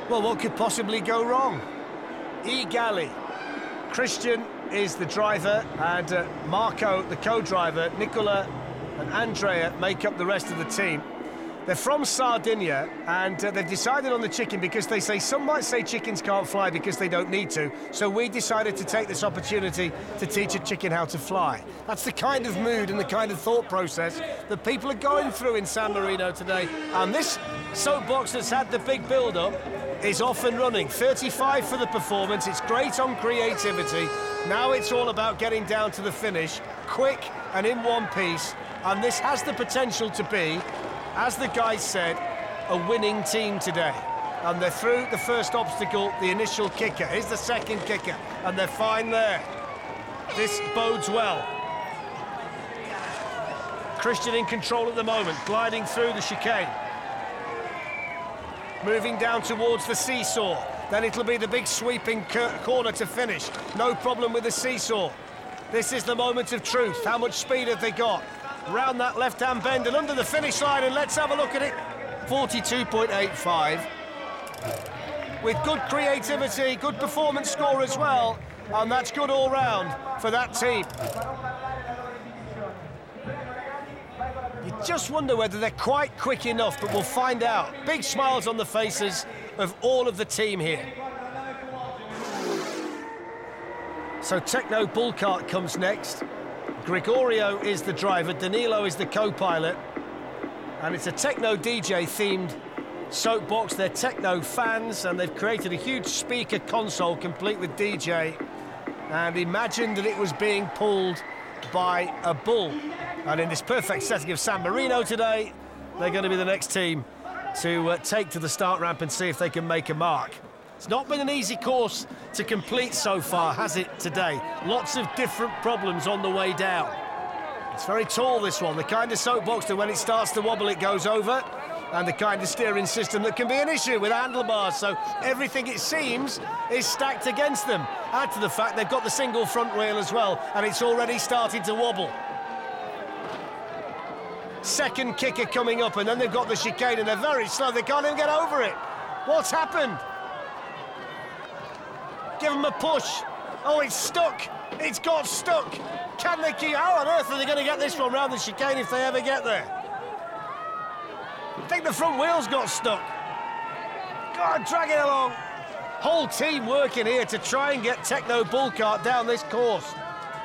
Well, what could possibly go wrong? Igali. Christian is the driver, and Marco, the co-driver, Nicola and Andrea make up the rest of the team. They're from Sardinia, and they've decided on the chicken because they say, some might say chickens can't fly because they don't need to, so we decided to take this opportunity to teach a chicken how to fly. That's the kind of mood and the kind of thought process that people are going through in San Marino today. And this soapbox that's had the big build-up is off and running. 35 for the performance, it's great on creativity. Now it's all about getting down to the finish, quick and in one piece, and this has the potential to be, as the guys said, a winning team today. And they're through the first obstacle, the initial kicker. Here's the second kicker, and they're fine there. This bodes well. Christian in control at the moment, gliding through the chicane. Moving down towards the seesaw. Then it'll be the big sweeping corner to finish. No problem with the seesaw. This is the moment of truth. How much speed have they got? Round that left-hand bend and under the finish line, and let's have a look at it. 42.85. With good creativity, good performance score as well, and that's good all round for that team. You just wonder whether they're quite quick enough, but we'll find out. Big smiles on the faces of all of the team here. So Tekno Bull Kart comes next. Gregorio is the driver, Danilo is the co-pilot, and it's a Tekno DJ-themed soapbox. They're Tekno fans, and they've created a huge speaker console complete with DJ, and imagined that it was being pulled by a bull. And in this perfect setting of San Marino today, they're going to be the next team to take to the start ramp and see if they can make a mark. It's not been an easy course to complete so far, has it, today? Lots of different problems on the way down. It's very tall, this one, the kind of soapbox that when it starts to wobble, it goes over, and the kind of steering system that can be an issue with handlebars, so everything, it seems, is stacked against them. Add to the fact they've got the single front wheel as well, and it's already starting to wobble. Second kicker coming up, and then they've got the chicane, and they're very slow. They can't even get over it. What's happened? Give them a push. Oh, it's stuck. It's got stuck. Can they keep... How on earth are they going to get this one round the chicane if they ever get there? I think the front wheels got stuck. God, drag it along. Whole team working here to try and get Tekno Bull Kart down this course.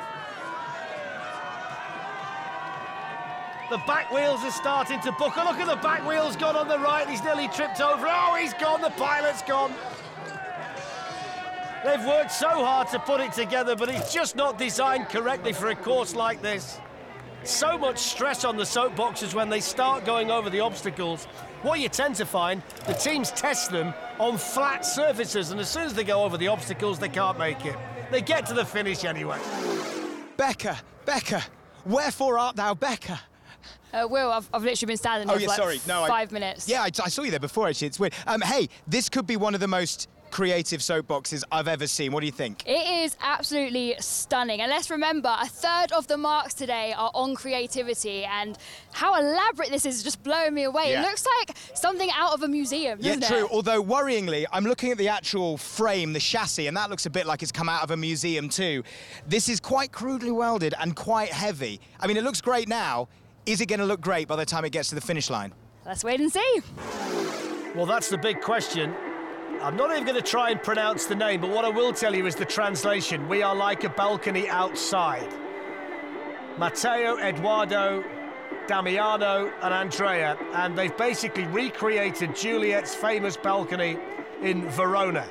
The back wheels are starting to buckle. Look at the back wheels gone on the right. He's nearly tripped over. Oh, he's gone. The pilot's gone. They've worked so hard to put it together, but it's just not designed correctly for a course like this. So much stress on the soapboxes when they start going over the obstacles. What you tend to find, the teams test them on flat surfaces, and as soon as they go over the obstacles, they can't make it. They get to the finish anyway. Becca, wherefore art thou, Becca? Will, I've literally been standing there for like 5 minutes. Yeah, I saw you there before, actually. It's weird. Hey, this could be one of the most creative soapboxes I've ever seen. What do you think? It is absolutely stunning. And let's remember, a third of the marks today are on creativity, and how elaborate this is just blowing me away. Yeah. It looks like something out of a museum, doesn't it? Yeah, true. Although, worryingly, I'm looking at the actual frame, the chassis, and that looks a bit like it's come out of a museum too. This is quite crudely welded and quite heavy. I mean, it looks great now. Is it going to look great by the time it gets to the finish line? Let's wait and see. Well, that's the big question. I'm not even going to try and pronounce the name, but what I will tell you is the translation. We are like a balcony outside. Matteo, Eduardo, Damiano and Andrea, and they've basically recreated Juliet's famous balcony in Verona.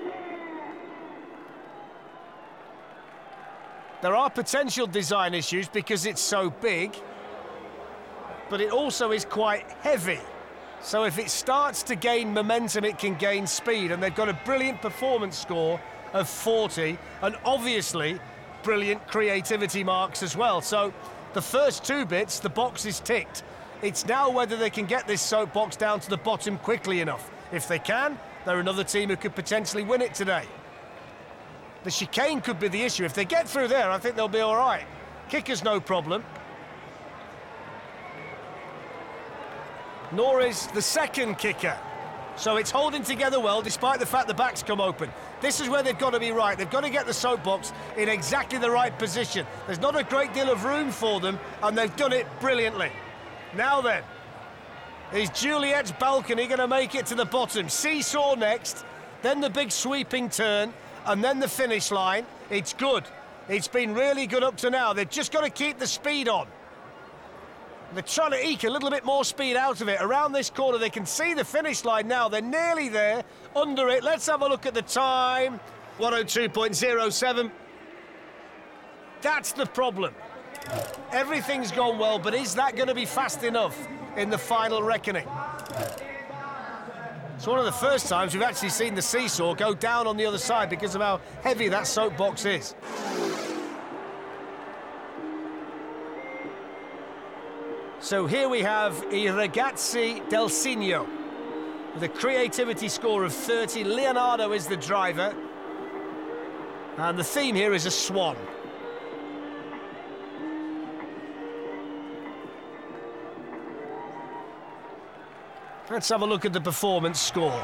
There are potential design issues because it's so big, but it also is quite heavy. So if it starts to gain momentum, it can gain speed, and they've got a brilliant performance score of 40, and obviously brilliant creativity marks as well. So the first two bits, the box is ticked. It's now whether they can get this soapbox down to the bottom quickly enough. If they can, they're another team who could potentially win it today. The chicane could be the issue. If they get through there, I think they'll be all right. Kicker's no problem. Nor is the second kicker. So it's holding together well, despite the fact the back's come open. This is where they've got to be right. They've got to get the soapbox in exactly the right position. There's not a great deal of room for them, and they've done it brilliantly. Now then, is Juliet's balcony going to make it to the bottom? Seesaw next, then the big sweeping turn, and then the finish line. It's good. It's been really good up to now. They've just got to keep the speed on. They're trying to eke a little bit more speed out of it. Around this corner, they can see the finish line now. They're nearly there, under it. Let's have a look at the time. 102.07. That's the problem. Everything's gone well, but is that going to be fast enough in the final reckoning? It's one of the first times we've actually seen the Seesaw go down on the other side because of how heavy that soapbox is. So here we have I Ragazzi del Cigno with a creativity score of 30. Leonardo is the driver. And the theme here is a swan. Let's have a look at the performance score.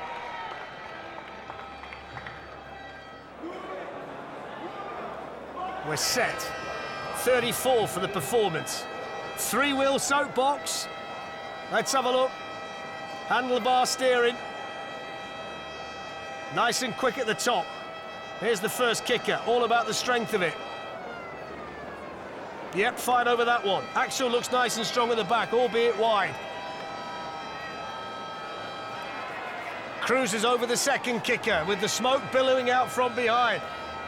We're set. 34 for the performance. Three-wheel soapbox. Let's have a look. Handlebar steering. Nice and quick at the top. Here's the first kicker, all about the strength of it. Yep, fine over that one. Axel looks nice and strong at the back, albeit wide. Cruises over the second kicker with the smoke billowing out from behind.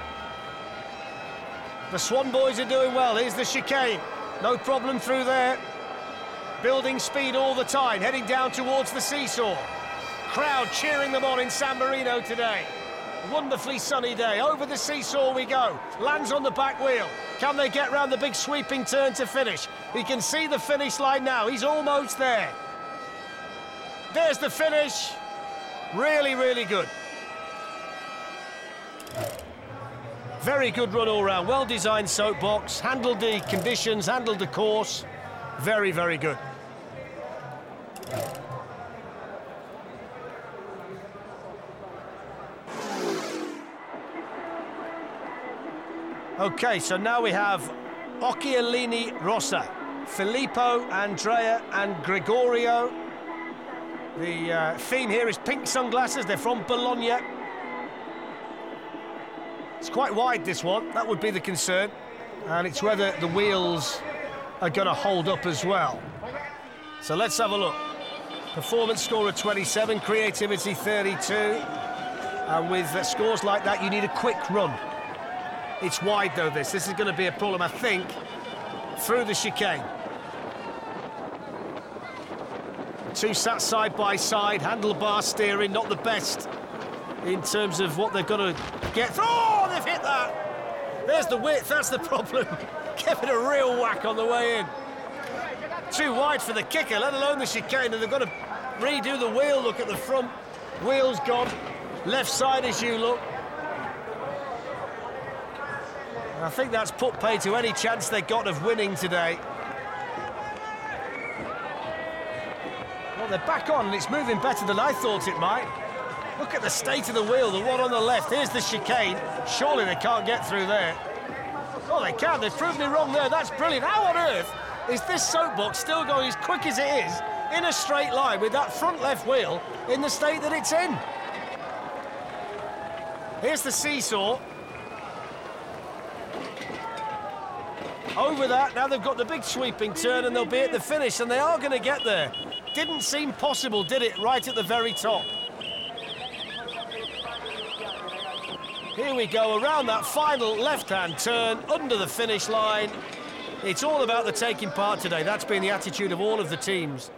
The Swan boys are doing well. Here's the chicane. No problem through there. Building speed all the time, heading down towards the Seesaw. Crowd cheering them on in San Marino today. Wonderfully sunny day. Over the Seesaw we go. Lands on the back wheel. Can they get round the big sweeping turn to finish? He can see the finish line now. He's almost there. There's the finish. Really, really good. Very good run all round. Well-designed soapbox. Handled the conditions, handled the course. Very, very good. Okay, so now we have Occhialini Rossa, Filippo, Andrea and Gregorio. The theme here is pink sunglasses. They're from Bologna. It's quite wide, this one. That would be the concern. And it's whether the wheels are going to hold up as well. So let's have a look. Performance score of 27, creativity 32. And with scores like that, you need a quick run. It's wide, though, this. This is going to be a problem, I think, through the chicane. Two sat side by side, handlebar steering, not the best in terms of what they're going to get through. Oh, they've hit that! There's the width, that's the problem. Give it a real whack on the way in. Too wide for the kicker, let alone the chicane, and they've got to redo the wheel. Look at the front, wheel's gone. Left side as you look. And I think that's put pay to any chance they got of winning today. Well, they're back on, and it's moving better than I thought it might. Look at the state of the wheel, the one on the left. Here's the chicane. Surely they can't get through there. Oh, they can. They've proved me wrong there. That's brilliant. How on earth is this soapbox still going as quick as it is in a straight line with that front left wheel in the state that it's in? Here's the Seesaw. Over that, now they've got the big sweeping turn and they'll be at the finish, and they are going to get there. Didn't seem possible, did it, right at the very top? Here we go, around that final left-hand turn, under the finish line. It's all about the taking part today. That's been the attitude of all of the teams.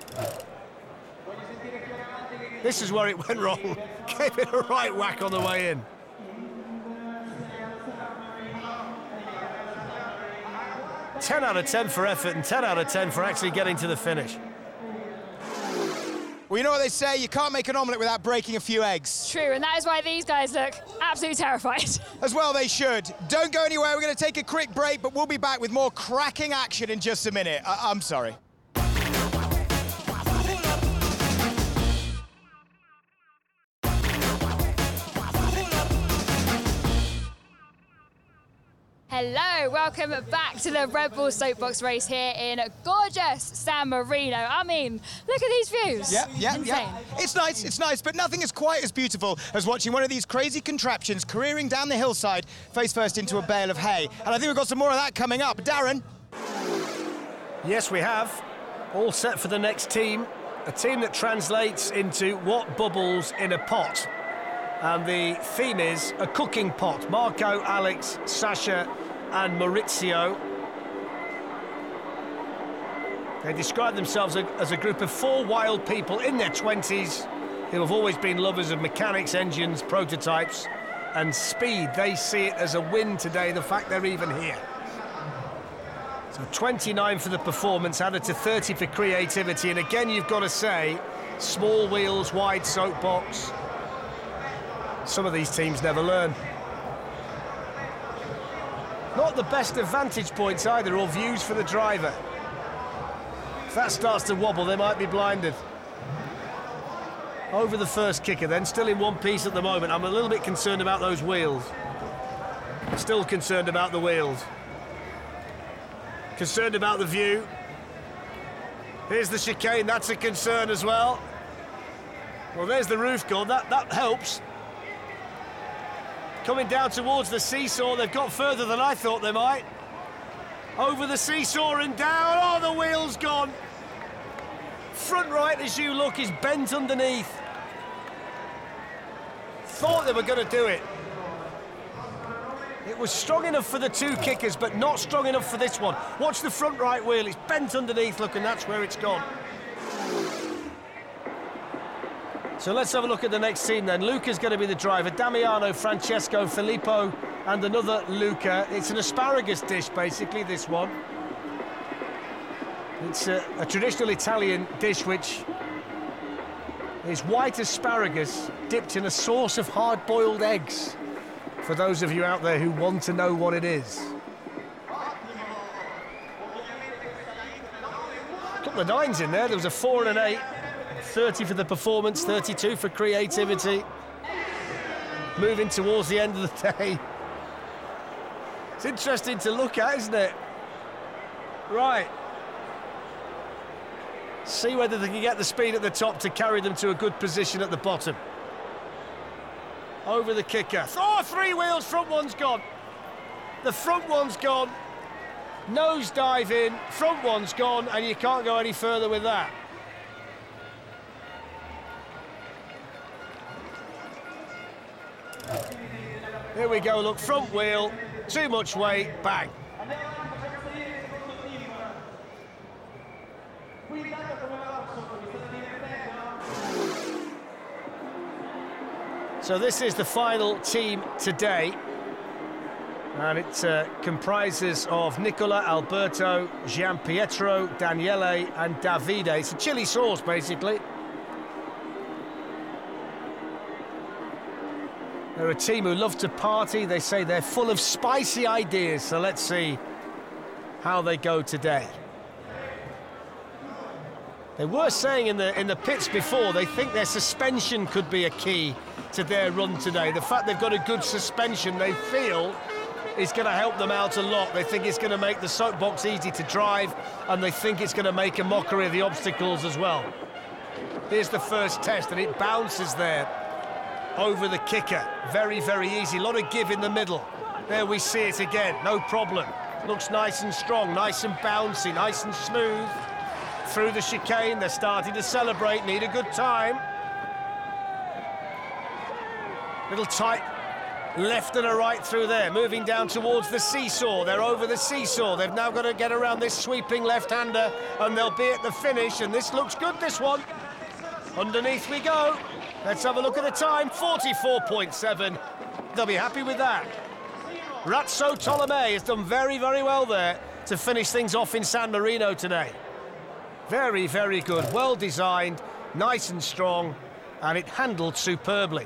This is where it went wrong. Gave it a right whack on the way in. "10 out of 10 for effort and 10 out of 10 for actually getting to the finish." Well, you know what they say, you can't make an omelette without breaking a few eggs. True, and that is why these guys look absolutely terrified. As well they should. Don't go anywhere, we're going to take a quick break, but we'll be back with more cracking action in just a minute. I'm sorry. Hello, welcome back to the Red Bull Soapbox race here in gorgeous San Marino. I mean, look at these views. Yeah. It's nice, but nothing is quite as beautiful as watching one of these crazy contraptions careering down the hillside, face first into a bale of hay. And I think we've got some more of that coming up. Darren? Yes, we have. All set for the next team. A team that translates into what bubbles in a pot. And the theme is a cooking pot. Marco, Alex, Sasha and Maurizio. They describe themselves as a group of 4 wild people in their 20s who have always been lovers of mechanics, engines, prototypes and speed. They see it as a win today, the fact they're even here. So 29 for the performance, added to 30 for creativity. And again, you've got to say, small wheels, wide soapbox. Some of these teams never learn. Not the best of vantage points either, or views for the driver. If that starts to wobble, they might be blinded. Over the first kicker then, still in one piece at the moment. I'm a little bit concerned about those wheels. Still concerned about the wheels. Concerned about the view. Here's the chicane, that's a concern as well. Well, there's the roof gone, that helps. Coming down towards the seesaw, they've got further than I thought they might. Over the seesaw and down, oh, the wheel's gone. Front right, as you look, is bent underneath. Thought they were going to do it. It was strong enough for the 2 kickers, but not strong enough for this one. Watch the front right wheel, it's bent underneath, look, and that's where it's gone. So let's have a look at the next team then. Luca's going to be the driver. Damiano, Francesco, Filippo and another Luca. It's an asparagus dish, basically, this one. It's a traditional Italian dish which is white asparagus dipped in a sauce of hard-boiled eggs, for those of you out there who want to know what it is. A couple of 9s in there. There was a 4 and an 8. 30 for the performance, 32 for creativity. Moving towards the end of the day. It's interesting to look at, isn't it? Right. See whether they can get the speed at the top to carry them to a good position at the bottom. Over the kicker. Oh, 3 wheels, front one's gone. The front one's gone. Nose dive in, front one's gone, and you can't go any further with that. Here we go, look, front wheel, too much weight, bang. So this is the final team today. And it comprises of Nicola, Alberto, Gianpietro, Daniele and Davide. It's a chili sauce, basically. They're a team who love to party. They say they're full of spicy ideas. So let's see how they go today. They were saying in the pits before they think their suspension could be a key to their run today. The fact they've got a good suspension, they feel, is going to help them out a lot. They think it's going to make the soapbox easy to drive, and they think it's going to make a mockery of the obstacles as well. Here's the first test, and it bounces there over the kicker. Very, very easy. A lot of give in the middle. There we see it again, no problem. Looks nice and strong, nice and bouncy, nice and smooth. Through the chicane, they're starting to celebrate, need a good time. Little tight left and a right through there, moving down towards the seesaw. They're over the seesaw. They've now got to get around this sweeping left-hander, and they'll be at the finish, and this looks good, this one. Underneath we go. Let's have a look at the time, 44.7. They'll be happy with that. Razzo Tolomei has done very, very well there to finish things off in San Marino today. Very, very good, well designed, nice and strong, and it handled superbly.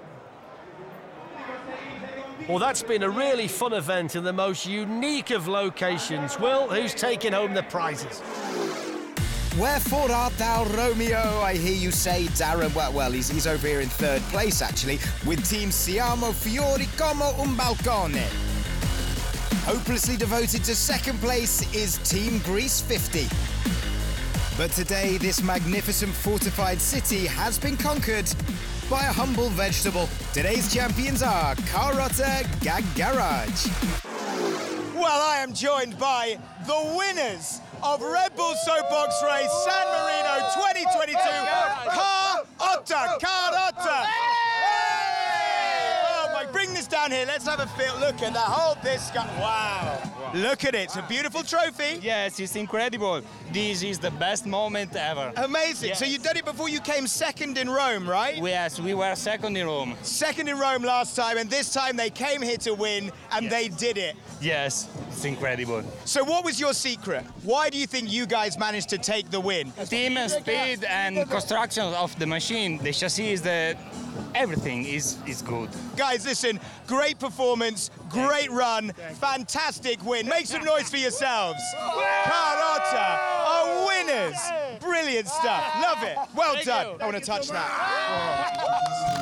Well, that's been a really fun event in the most unique of locations. Will, who's taking home the prizes? Wherefore art thou, Romeo? I hear you say, Darren. Well, he's over here in 3rd place, actually, with Team Siamo Fiori como un balcone. hopelessly devoted to second place is Team Greece 50. But today, this magnificent fortified city has been conquered by a humble vegetable. Today's champions are Karota Gagaraj. Well, I am joined by the winners of Red Bull Soapbox Race San Marino 2022, Karota. Oh my, bring this down here. Let's have a feel. Look at that whole disc. Wow. Look at it. It's a beautiful trophy. Yes, it's incredible. This is the best moment ever. Amazing. Yes. So you did it before you came second in Rome, right? Yes, we were second in Rome. Second in Rome last time, and this time they came here to win, and they did it. Yes, it's incredible. So what was your secret? Why do you think you guys managed to take the win? Team speed and construction of the machine, the chassis, everything is good. Guys, listen, great performance, great run, fantastic win. Make some noise for yourselves. Karota are winners. Brilliant stuff. Love it. Well done. I want to touch that.